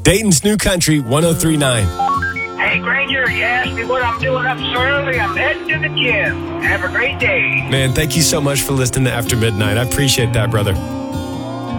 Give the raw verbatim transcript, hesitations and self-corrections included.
Dayton's New Country one oh three point nine. Hey, Granger, you asked me what I'm doing up so early. I'm heading to the gym. Have a great day. Man, thank you so much for listening to After Midnight. I appreciate that, brother.